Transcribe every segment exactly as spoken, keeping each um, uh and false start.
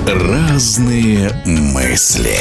Разные мысли.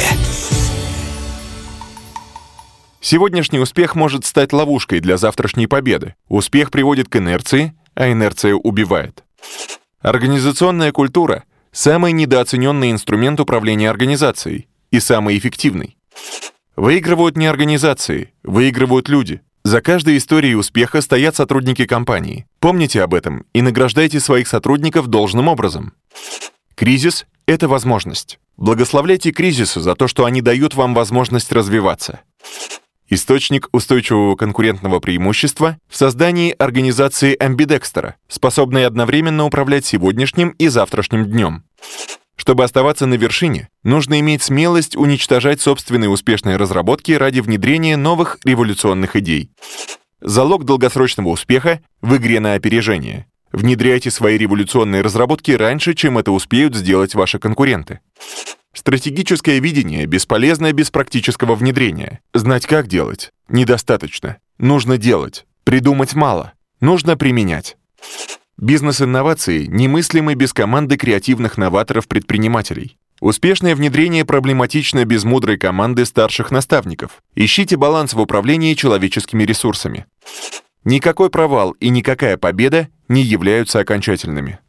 Сегодняшний успех может стать ловушкой для завтрашней победы. Успех приводит к инерции, а инерция убивает. Организационная культура – самый недооцененный инструмент управления организацией и самый эффективный. Выигрывают не организации, выигрывают люди. За каждой историей успеха стоят сотрудники компании. Помните об этом и награждайте своих сотрудников должным образом. Кризис – это возможность. Благословляйте кризисы за то, что они дают вам возможность развиваться. Источник устойчивого конкурентного преимущества в создании организации амбидекстера, способной одновременно управлять сегодняшним и завтрашним днем. Чтобы оставаться на вершине, нужно иметь смелость уничтожать собственные успешные разработки ради внедрения новых революционных идей. Залог долгосрочного успеха в игре на опережение. Внедряйте свои революционные разработки раньше, чем это успеют сделать ваши конкуренты. Стратегическое видение бесполезно без практического внедрения. Знать, как делать, недостаточно. Нужно делать. Придумать мало. Нужно применять. Бизнес-инновации немыслимы без команды креативных новаторов-предпринимателей. Успешное внедрение проблематично без мудрой команды старших наставников. Ищите баланс в управлении человеческими ресурсами. Никакой провал и никакая победа не являются окончательными.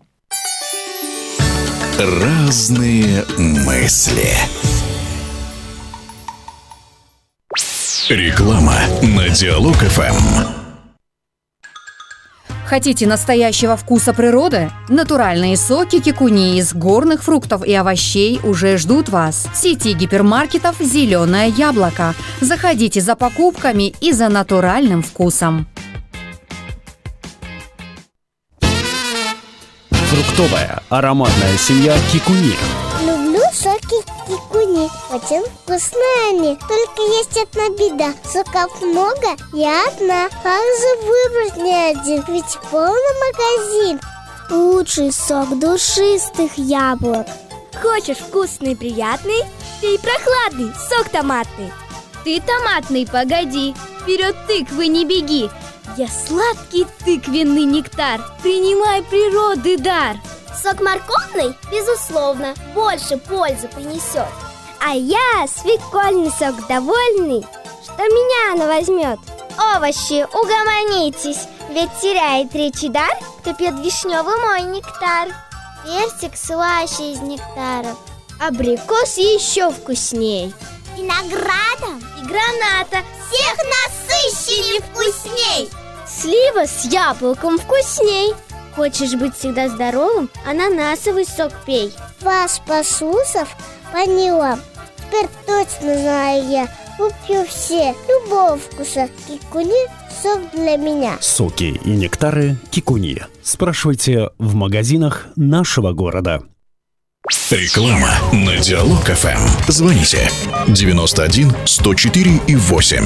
Разные мысли. Реклама на Диалог эф эм. Хотите настоящего вкуса природы? Натуральные соки кикуни из горных фруктов и овощей уже ждут вас. В сети гипермаркетов «Зеленое яблоко». Заходите за покупками и за натуральным вкусом. Фруктовая ароматная семья кикуни. Люблю соки кикуни. Очень вкусные они. Только есть одна беда. Соков много, я одна. Как же выбрать не один? Ведь полный магазин. Лучший сок душистых яблок. Хочешь вкусный и приятный? Пей прохладный сок томатный. Ты томатный, погоди. Вперед тыквы не беги. Я сладкий тыквенный нектар. Принимай природы дар. Сок морковный, безусловно, больше пользы принесет. А я свекольный сок довольный, что меня она возьмет. Овощи, угомонитесь, ведь теряет речи дар, кто пьет вишневый мой нектар. Персик слаще из нектаров. Абрикос еще вкусней. Винограда и граната всех насыщенней вкусней. Слива с яблоком вкусней. Хочешь быть всегда здоровым? Ананасовый сок пей. Вас послушав, поняла. Теперь точно знаю я. Куплю все любого вкуса. Кикуни – сок для меня. Соки и нектары кикуни. Спрашивайте в магазинах нашего города. Реклама на Диалог эф эм. Звоните девяносто один сто четыре и восемь.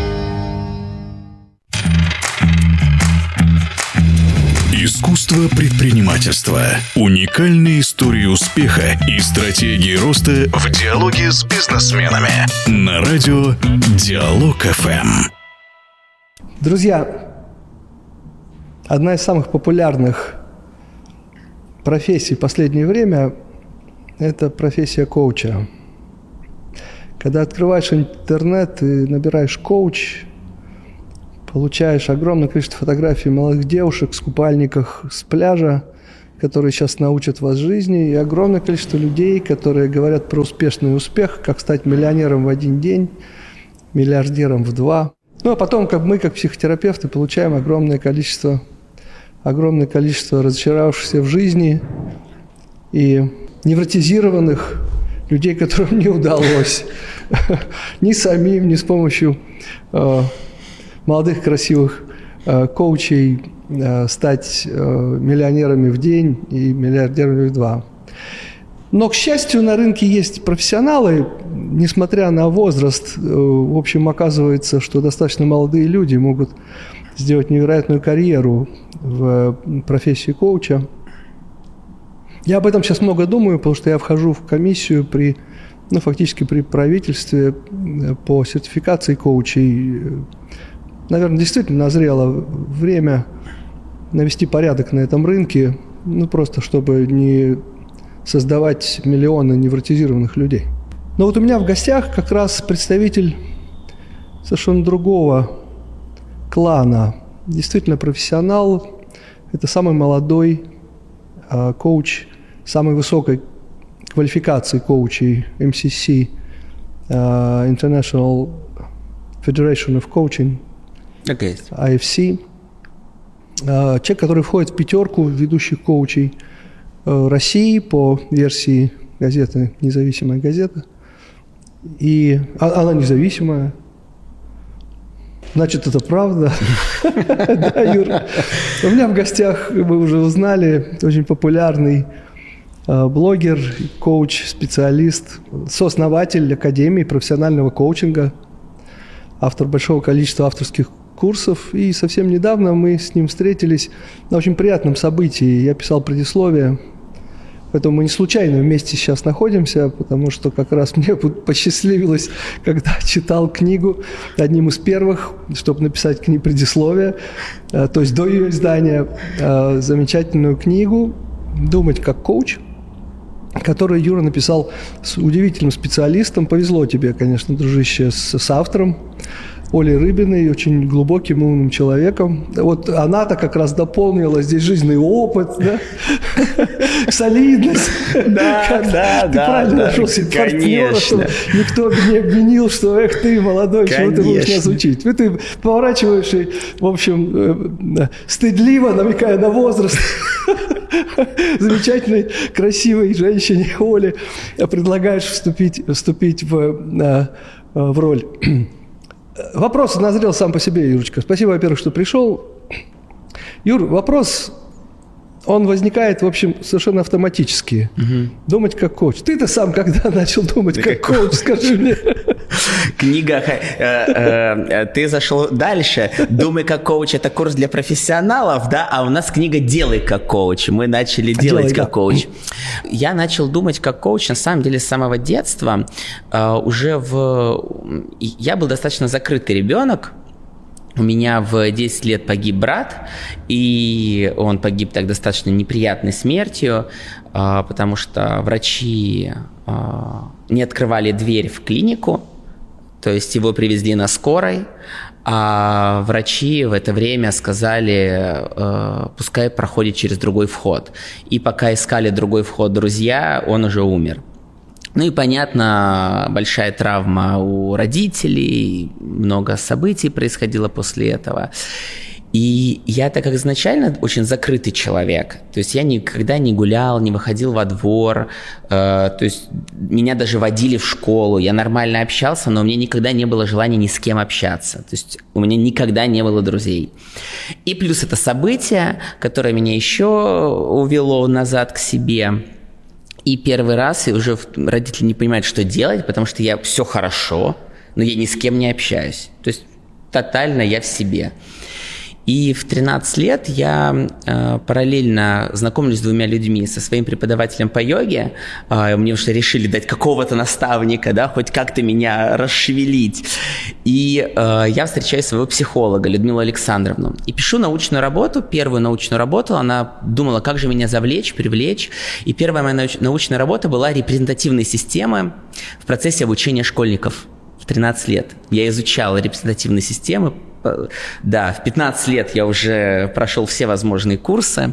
Искусство предпринимательства. Уникальные истории успеха и стратегии роста в диалоге с бизнесменами. На радио Диалог эф эм. Друзья, одна из самых популярных профессий в последнее время – это профессия коуча. Когда открываешь интернет и набираешь «коуч», получаешь огромное количество фотографий молодых девушек в купальниках с пляжа, которые сейчас научат вас жизни, и огромное количество людей, которые говорят про успешный успех, как стать миллионером в один день, миллиардером в два. Ну, а потом, как мы, как психотерапевты, получаем огромное количество, огромное количество разочаровавшихся в жизни и невротизированных людей, которым не удалось ни самим, ни с помощью молодых, красивых э, коучей э, стать э, миллионерами в день и миллиардерами в два. Но, к счастью, на рынке есть профессионалы, несмотря на возраст, э, в общем, оказывается, что достаточно молодые люди могут сделать невероятную карьеру в профессии коуча. Я об этом сейчас много думаю, потому что я вхожу в комиссию при, ну, фактически при правительстве по сертификации коучей. Наверное, действительно назрело время навести порядок на этом рынке, ну, просто чтобы не создавать миллионы невротизированных людей. Но вот у меня в гостях как раз представитель совершенно другого клана. Действительно профессионал. Это самый молодой э, коуч, самой высокой квалификации коучей эм си си, э, International Federation of Coaching, okay. ай эф си. Э, человек, который входит в пятерку ведущих коучей э, России по версии газеты «Независимая газета». И а, она независимая. Значит, это правда. Да, Юр. У меня в гостях, вы уже узнали, очень популярный блогер, коуч, специалист, сооснователь Академии профессионального коучинга, автор большого количества авторских курсов. И совсем недавно мы с ним встретились на очень приятном событии. Я писал предисловие. Поэтому мы не случайно вместе сейчас находимся, потому что как раз мне посчастливилось, когда читал книгу, одним из первых, чтобы написать к ней предисловие, то есть до ее издания, замечательную книгу «Думать как коуч», которую Юра написал с удивительным специалистом. Повезло тебе, конечно, дружище, с, с автором Олей Рыбиной, очень глубоким, умным человеком. Вот она-то как раз дополнила здесь жизненный опыт, да? Солидность. Да, да, ты да. правильно да, нашел себе партнера, чтобы никто не обвинил, что эх ты, молодой, чего ты будешь нас учить. И ты поворачиваешь и, в общем, стыдливо, намекая на возраст замечательной, красивой женщине Оле, предлагаешь вступить, вступить в, в роль. Вопрос назрел сам по себе, Юрочка. Спасибо, во-первых, что пришел. Юр, вопрос, он возникает, в общем, совершенно автоматически. Угу. Думать как коуч. Ты-то сам когда начал думать как коуч, скажи мне? Книга, э, э, ты зашел дальше. «Думай как коуч» — это курс для профессионалов, да, а у нас книга «Делай как коуч». Мы начали делать Делай, как да. коуч. Я начал думать как коуч, на самом деле, с самого детства. Э, уже в... Я был достаточно закрытый ребенок. У меня в десять лет погиб брат, и он погиб так достаточно неприятной смертью, потому что врачи не открывали дверь в клинику, то есть его привезли на скорой, а врачи в это время сказали, пускай проходит через другой вход. И пока искали другой вход друзья, он уже умер. Ну и, понятно, большая травма у родителей, много событий происходило после этого. И я, так как изначально очень закрытый человек, то есть я никогда не гулял, не выходил во двор, э, то есть меня даже водили в школу, я нормально общался, но у меня никогда не было желания ни с кем общаться, то есть у меня никогда не было друзей. И плюс это событие, которое меня еще увело назад к себе. И первый раз и уже родители не понимают, что делать, потому что я все хорошо, но я ни с кем не общаюсь. То есть тотально я в себе. И в тринадцать лет я э, параллельно знакомлюсь с двумя людьми, со своим преподавателем по йоге. Э, мне уже решили дать какого-то наставника, да, хоть как-то меня расшевелить. И э, я встречаю своего психолога Людмилу Александровну. И пишу научную работу, первую научную работу. Она думала, как же меня завлечь, привлечь. И первая моя науч- научная работа была «Репрезентативные системы в процессе обучения школьников». В тринадцать лет я изучал репрезентативные системы. Да, в пятнадцать лет я уже прошел все возможные курсы,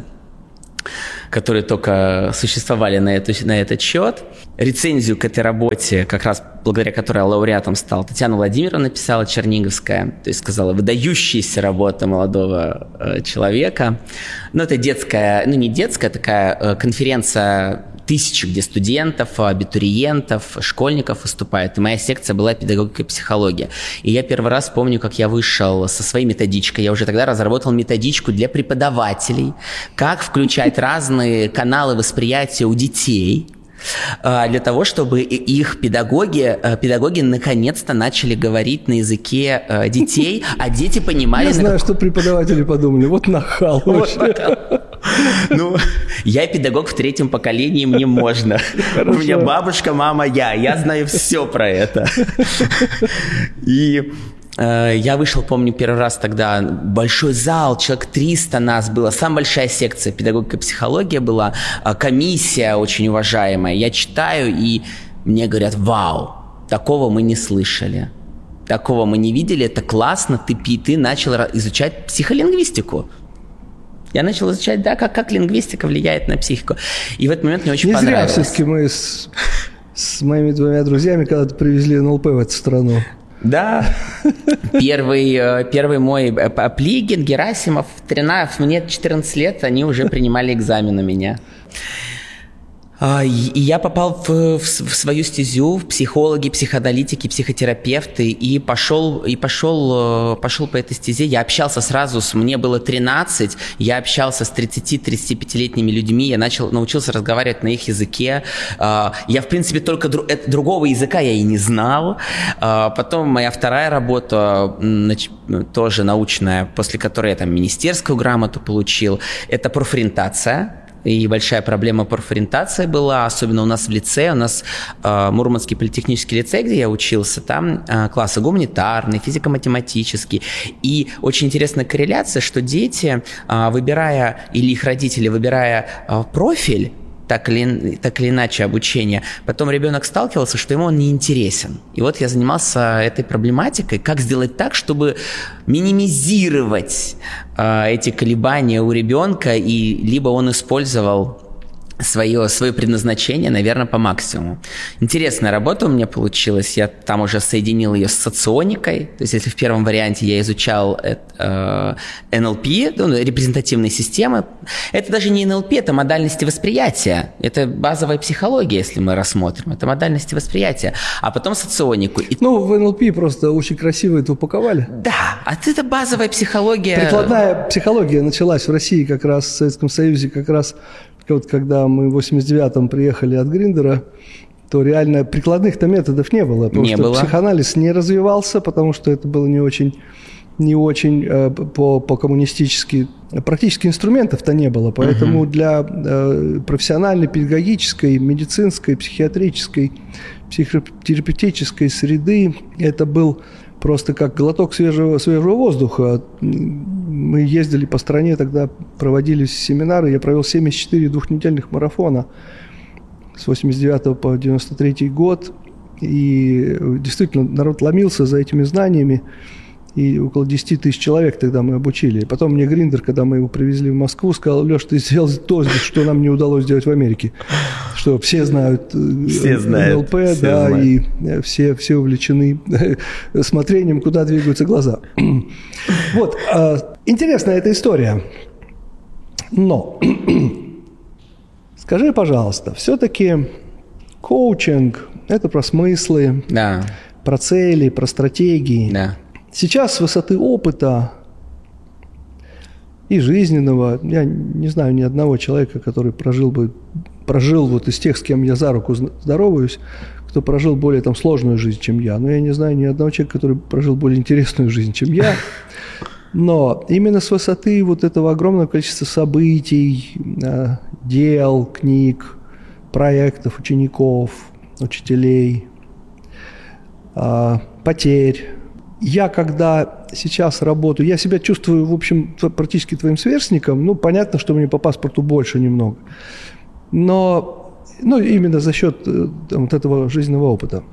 которые только существовали на, эту, на этот счет. Рецензию к этой работе, как раз благодаря которой я лауреатом стал, Татьяна Владимировна написала, Черниговская, то есть сказала, выдающаяся работа молодого э, человека. Но это детская, ну не детская, такая э, конференция тысячи, где студентов, абитуриентов, школьников выступают. И моя секция была педагогика и психология. И я первый раз помню, как я вышел со своей методичкой. Я уже тогда разработал методичку для преподавателей, как включать разные каналы восприятия у детей, для того, чтобы их педагоги, педагоги наконец-то начали говорить на языке детей, а дети понимали... Я знаю, как... что преподаватели подумали, вот нахал. Вот нахал. Ну, я педагог в третьем поколении, мне можно. Хорошо. У меня бабушка, мама, я. Я знаю все про это. И Я вышел, помню, первый раз тогда, большой зал, человек триста нас было, самая большая секция, педагогика и психология была, комиссия очень уважаемая. Я читаю, и мне говорят: вау, такого мы не слышали, такого мы не видели, это классно, ты, ты начал изучать психолингвистику. Я начал изучать, да, как, как лингвистика влияет на психику. И в этот момент мне очень не понравилось. Не зря все-таки мы с, с моими двумя друзьями когда-то привезли эн эл пэ в эту страну. Да, первый, первый мой Плигин, Герасимов, тринадцать, мне четырнадцать лет, они уже принимали экзамен у меня. И я попал в, в, в свою стезю, в психологи, психоаналитики, психотерапевты, и пошел, и пошел, пошел по этой стезе. Я общался сразу, с, мне было тринадцать, я общался с тридцати-тридцатипятилетними людьми, я начал, научился разговаривать на их языке. Я, в принципе, только дру, другого языка я и не знал. Потом моя вторая работа, тоже научная, после которой я там министерскую грамоту получил, это профориентация. И большая проблема профориентации была, особенно у нас в лицее. У нас э, Мурманский политехнический лицей, где я учился, там э, классы гуманитарные, физико-математические. И очень интересная корреляция, что дети, э, выбирая, или их родители, выбирая э, профиль, так или, так или иначе обучение, потом ребенок сталкивался, что ему он не интересен. И вот я занимался этой проблематикой, как сделать так, чтобы минимизировать э, эти колебания у ребенка, и либо он использовал свое, свое предназначение, наверное, по максимуму. Интересная работа у меня получилась. Я там уже соединил ее с соционикой. То есть, если в первом варианте я изучал э, эн эл пи, ну, репрезентативные системы, это даже не эн эл пи, это модальности восприятия. Это базовая психология, если мы рассмотрим. Это модальности восприятия. А потом соционику. И... Ну, в эн эл пи просто очень красиво это упаковали. Да, а это базовая психология. Прикладная психология началась в России как раз, в Советском Союзе как раз. Вот когда мы в восемьдесят девятом приехали от Гриндера, то реально прикладных-то методов не было. Потому не что было. Психоанализ не развивался, потому что это было не очень, не очень э, по, по-коммунистически. Практически инструментов-то не было. Поэтому uh-huh. для э, профессиональной, педагогической, медицинской, психиатрической, психотерапевтической среды это был просто как глоток свежего, свежего воздуха. Мы ездили по стране, тогда проводились семинары. Я провел семьдесят четыре двухнедельных марафона с восемьдесят девятого по девяносто третий год. И действительно народ ломился за этими знаниями. И около десять тысяч человек тогда мы обучили. Потом мне Гриндер, когда мы его привезли в Москву, сказал: Леш, ты сделал то, что нам не удалось сделать в Америке. Что все знают все знают, эн эл пэ, все да, знают. И все, все увлечены смотрением, куда двигаются глаза. Вот. Интересная эта история. Но скажи, пожалуйста, все-таки коучинг – это про смыслы, да. про цели, про стратегии. Да. Сейчас с высоты опыта и жизненного, я не знаю ни одного человека, который прожил бы, прожил вот из тех, с кем я за руку здороваюсь, кто прожил более там сложную жизнь, чем я. Но я не знаю ни одного человека, который прожил более интересную жизнь, чем я. Но именно с высоты вот этого огромного количества событий, дел, книг, проектов, учеников, учителей, потерь. Я, когда сейчас работаю, я себя чувствую, в общем, практически твоим сверстником. Ну, понятно, что мне по паспорту больше немного. Но, ну, именно за счет там, вот этого жизненного опыта.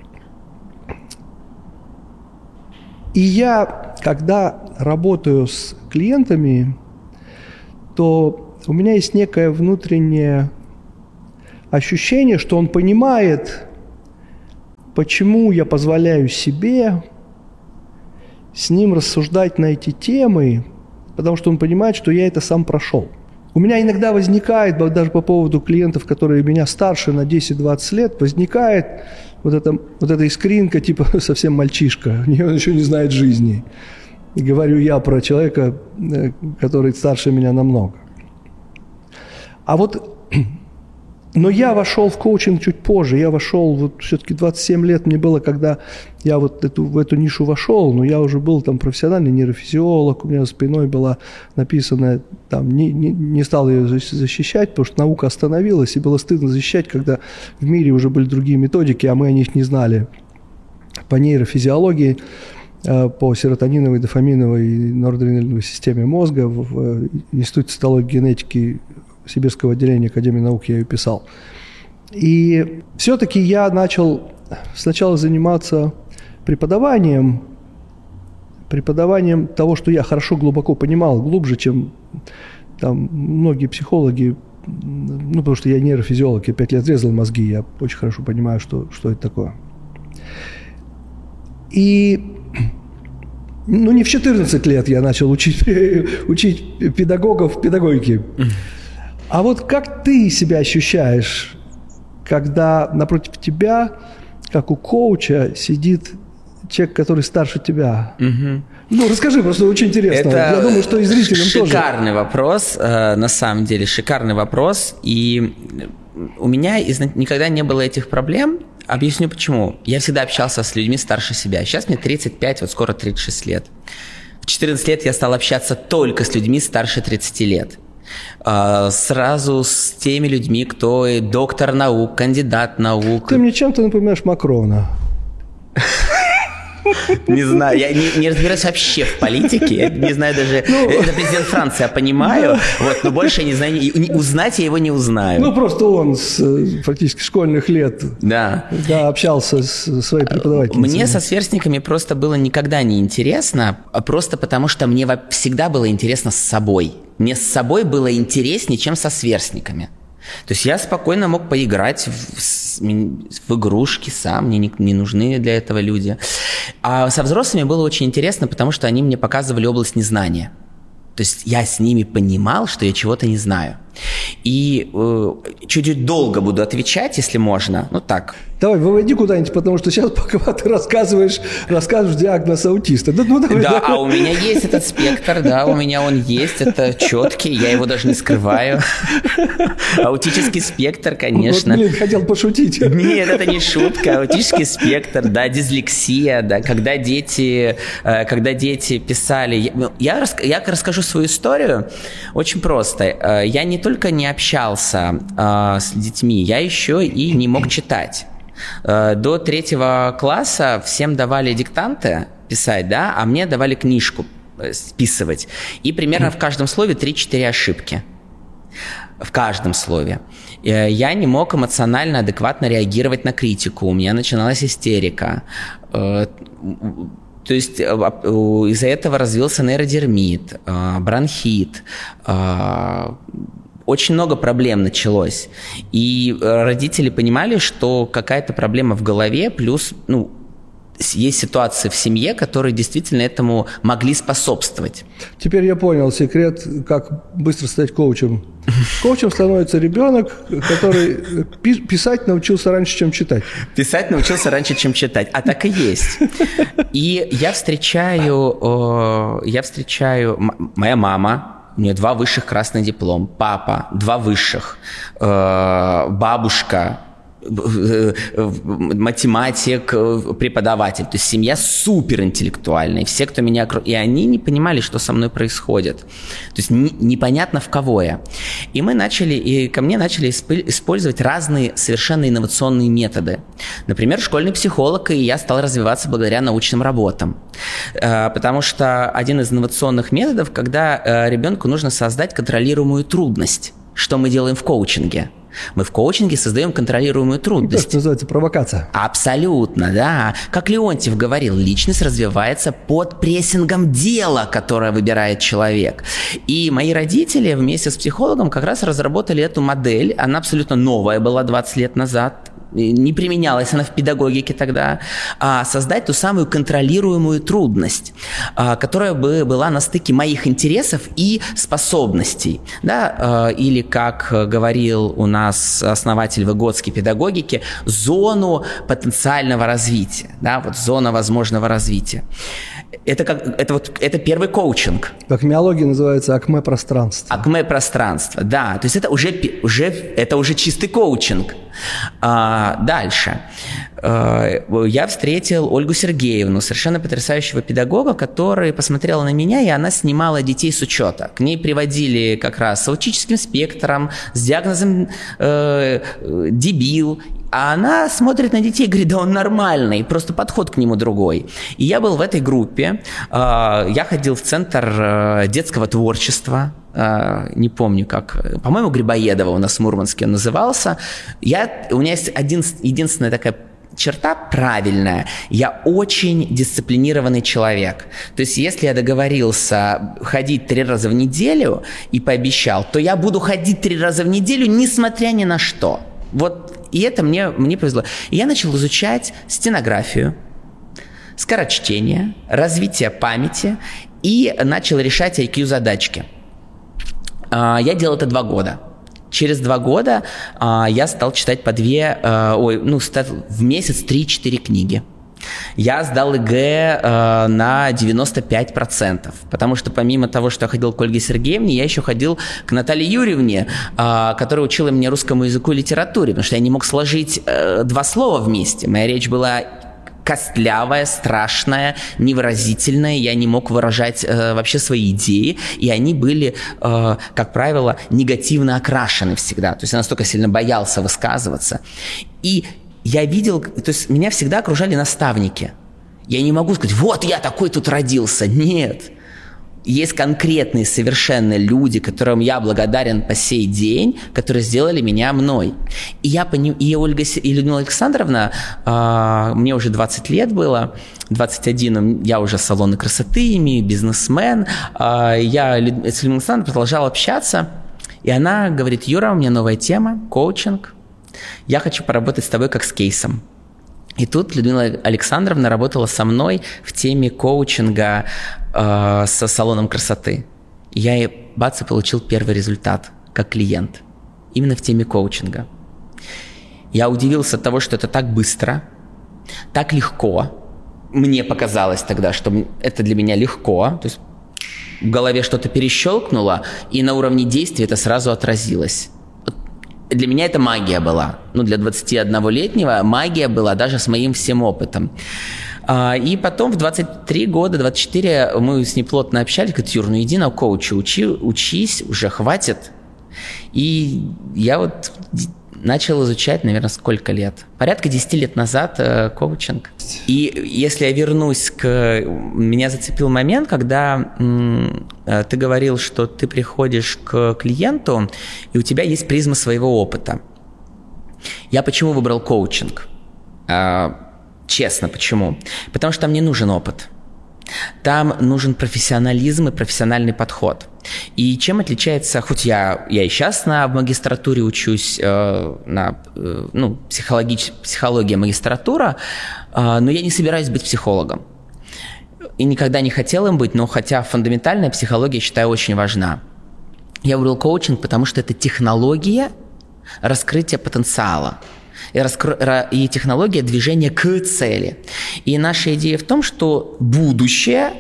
И я, когда работаю с клиентами, то у меня есть некое внутреннее ощущение, что он понимает, почему я позволяю себе с ним рассуждать на эти темы, потому что он понимает, что я это сам прошел. У меня иногда возникает, даже по поводу клиентов, которые меня старше на десять-двадцать лет, возникает вот эта, вот эта искринка, типа совсем мальчишка, он еще не знает жизни. И говорю я про человека, который старше меня намного. А вот, но я вошел в коучинг чуть позже, я вошел, вот все-таки двадцать семь лет мне было, когда я вот эту, в эту нишу вошел, но я уже был там профессиональный нейрофизиолог, у меня за спиной была написана, там, не, не, не стал ее защищать, потому что наука остановилась, и было стыдно защищать, когда в мире уже были другие методики, а мы о них не знали по нейрофизиологии. по серотониновой, дофаминовой и норадреналиновой системе мозга в Институте цитологии и генетики Сибирского отделения Академии наук, я ее писал. И все-таки я начал сначала заниматься преподаванием, преподаванием того, что я хорошо, глубоко понимал, глубже, чем там многие психологи, ну, потому что я нейрофизиолог, я пять лет резал мозги, я очень хорошо понимаю, что, что это такое. И, ну, не в четырнадцать лет я начал учить, учить педагогов педагогики. А вот как ты себя ощущаешь, когда напротив тебя, как у коуча, сидит человек, который старше тебя? Угу. Ну, расскажи, просто очень интересно. Это я думаю, что и зрителям шикарный тоже. Шикарный вопрос, на самом деле, шикарный вопрос. И у меня никогда не было этих проблем. Объясню почему. Я всегда общался с людьми старше себя. Сейчас мне тридцать пять, вот скоро тридцать шесть лет. В четырнадцать лет я стал общаться только с людьми старше тридцати лет. Сразу с теми людьми, кто доктор наук, кандидат наук. Ты мне чем-то напоминаешь Макрона. Не знаю, я не, не разбираюсь вообще в политике, я не знаю даже, ну, это президент Франции, я понимаю, ну, вот, но больше я не знаю, не, узнать я его не узнаю. Ну, просто он с фактически школьных лет да. Да, общался с своей преподавательницей. Мне со сверстниками просто было никогда не интересно, просто потому что мне всегда было интересно с собой. Мне с собой было интереснее, чем со сверстниками. То есть я спокойно мог поиграть в, в игрушки сам, мне не, не нужны для этого люди. А со взрослыми было очень интересно, потому что они мне показывали область незнания. То есть я с ними понимал, что я чего-то не знаю. И э, чуть-чуть долго буду отвечать, если можно. Ну так. Давай, выводи куда-нибудь, потому что сейчас, пока ты рассказываешь, рассказываешь диагноз аутиста. Да, ну, давай, да, давай. А у меня есть этот спектр, да, у меня он есть, это четкий, я его даже не скрываю. Аутический спектр, конечно. Вот, блин, хотел пошутить. Нет, это не шутка. Аутический спектр, да, дислексия, да, когда дети, когда дети писали... Я, я расскажу свою историю очень просто. Я не только не общался с детьми, я еще и не мог читать. До третьего класса всем давали диктанты писать, да, а мне давали книжку списывать. И примерно в каждом слове три-четыре ошибки. В каждом слове. Я не мог эмоционально, адекватно реагировать на критику. У меня начиналась истерика. То есть из-за этого развился нейродермит, бронхит. Очень много проблем началось. И родители понимали, что какая-то проблема в голове, плюс, ну, есть ситуации в семье, которые действительно этому могли способствовать. Теперь я понял секрет, как быстро стать коучем. Коучем становится ребенок, который писать научился раньше, чем читать. Писать научился раньше, чем читать. А так и есть. И я встречаю, я встречаю, моя мама, у нее два высших красный диплом, папа, два высших, бабушка, математик, преподаватель. То есть семья суперинтеллектуальная. Все, кто меня... И они не понимали, что со мной происходит. То есть не, непонятно, в кого я. И мы начали, и ко мне начали использовать разные совершенно инновационные методы. Например, школьный психолог, и я стал развиваться благодаря научным работам. Потому что один из инновационных методов, когда ребенку нужно создать контролируемую трудность. Что мы делаем в коучинге? Мы в коучинге создаем контролируемую трудность. Это называется провокация. Абсолютно, да. Как Леонтьев говорил, личность развивается под прессингом дела, которое выбирает человек. И мои родители вместе с психологом как раз разработали эту модель. Она абсолютно новая была двадцать лет назад. Не применялась она в педагогике тогда, а создать ту самую контролируемую трудность, которая бы была на стыке моих интересов и способностей. Да? Или, как говорил у нас основатель Выготской педагогики, зону потенциального развития, да? Вот зона возможного развития. Это, как, это, вот, это первый коучинг. Как в миологии называется акме-пространство. Акме-пространство, да. То есть это уже, уже, это уже чистый коучинг. А, дальше. А, я встретил Ольгу Сергеевну, совершенно потрясающего педагога, которая посмотрела на меня, и она снимала детей с учета. К ней приводили как раз с аутическим спектром, с диагнозом э, дебил. А она смотрит на детей и говорит, да он нормальный, просто подход к нему другой. И я был в этой группе, я ходил в центр детского творчества, не помню как, по-моему, Грибоедова у нас в Мурманске он назывался. Я, у меня есть один, единственная такая черта правильная, я очень дисциплинированный человек. То есть если я договорился ходить три раза в неделю и пообещал, то я буду ходить три раза в неделю, несмотря ни на что. Вот. И это мне, мне повезло. И я начал изучать стенографию, скорочтение, развитие памяти и начал решать ай кью-задачки. Я делал это два года. Через два года я стал читать по две, ой, ну, в месяц три-четыре книги. Я сдал ЕГЭ э, на девяносто пять процентов, потому что помимо того, что я ходил к Ольге Сергеевне, я еще ходил к Наталье Юрьевне, э, которая учила меня русскому языку и литературе, потому что я не мог сложить э, два слова вместе. Моя речь была костлявая, страшная, невыразительная, я не мог выражать э, вообще свои идеи, и они были, э, как правило, негативно окрашены всегда. То есть я настолько сильно боялся высказываться. И я видел, то есть меня всегда окружали наставники. Я не могу сказать, вот я такой тут родился. Нет. Есть конкретные совершенно люди, которым я благодарен по сей день, которые сделали меня мной. И я поним... и Ольга и Людмила Александровна, э, мне уже двадцать лет было, двадцать один, я уже салоны красоты имею, бизнесмен. Э, я с Людмилой Александровной продолжал общаться, и она говорит, Юра, у меня новая тема, коучинг. Я хочу поработать с тобой как с кейсом. И тут Людмила Александровна работала со мной в теме коучинга э, со салоном красоты. Я и бац, и получил первый результат как клиент. Именно в теме коучинга. Я удивился от того, что это так быстро, так легко. Мне показалось тогда, что это для меня легко. То есть в голове что-то перещелкнуло, и на уровне действия это сразу отразилось. Для меня это магия была. Ну, для двадцатиоднолетнего магия была даже с моим всем опытом. И потом в двадцать три года, двадцать четыре мы с ней плотно общались. Говорит, Юр, ну иди на коуча, учи, учись, уже хватит. И я вот начал изучать, наверное, сколько лет? Порядка десять лет назад э, коучинг. И если я вернусь к... Меня зацепил момент, когда м, э, ты говорил, что ты приходишь к клиенту, и у тебя есть призма своего опыта. Я почему выбрал коучинг? Э, честно, почему? Потому что там не нужен опыт. Там нужен профессионализм и профессиональный подход. И чем отличается, хоть я, я и сейчас на, в магистратуре учусь, э, на э, ну, психологич, психология магистратура, э, но я не собираюсь быть психологом. И никогда не хотел им быть, но хотя фундаментальная психология, считаю, очень важна. Я выбрал коучинг, потому что это технология раскрытия потенциала. И, раскро... и технология движения к цели. И наша идея в том, что будущее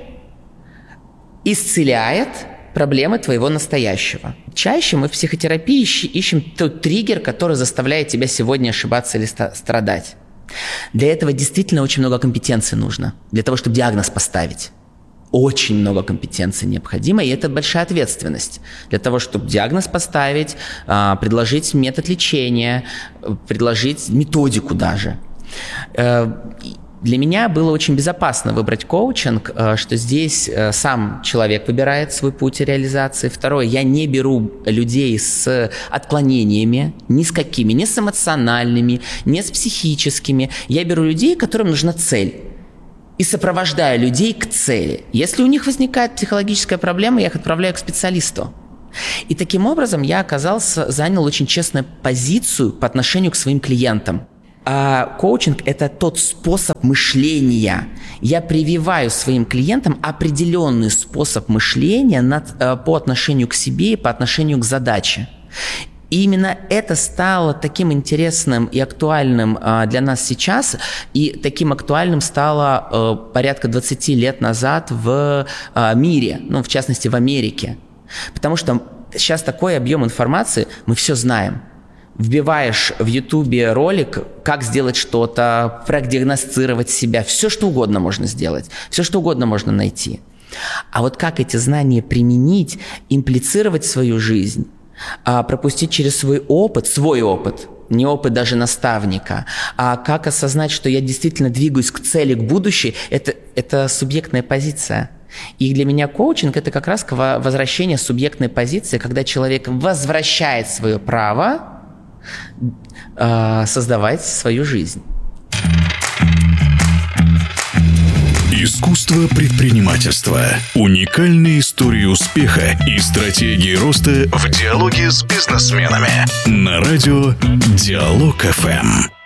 исцеляет проблемы твоего настоящего. Чаще мы в психотерапии ищем тот триггер, который заставляет тебя сегодня ошибаться или страдать. Для этого действительно очень много компетенций нужно, для того, чтобы диагноз поставить. Очень много компетенций необходимо, и это большая ответственность. Для того, чтобы диагноз поставить, предложить метод лечения, предложить методику даже. Для меня было очень безопасно выбрать коучинг, что здесь сам человек выбирает свой путь реализации. Второе, я не беру людей с отклонениями, ни с какими, ни с эмоциональными, ни с психическими. Я беру людей, которым нужна цель. И сопровождаю людей к цели. Если у них возникает психологическая проблема, я их отправляю к специалисту. И таким образом я оказался, занял очень честную позицию по отношению к своим клиентам. А коучинг – это тот способ мышления. Я прививаю своим клиентам определенный способ мышления над, по отношению к себе и по отношению к задаче. И именно это стало таким интересным и актуальным э, для нас сейчас, и таким актуальным стало э, порядка двадцать лет назад в э, мире, ну, в частности, в Америке. Потому что сейчас такой объем информации, мы все знаем. Вбиваешь в Ютубе ролик, как сделать что-то, продиагностировать себя, все что угодно можно сделать, все что угодно можно найти. А вот как эти знания применить, имплицировать в свою жизнь, пропустить через свой опыт, свой опыт, не опыт даже наставника, а как осознать, что я действительно двигаюсь к цели, к будущей, это, это субъектная позиция. И для меня коучинг – это как раз возвращение субъектной позиции, когда человек возвращает свое право э, создавать свою жизнь. Искусство предпринимательства. Уникальные истории успеха и стратегии роста в диалоге с бизнесменами. На радио Диалог эф эм.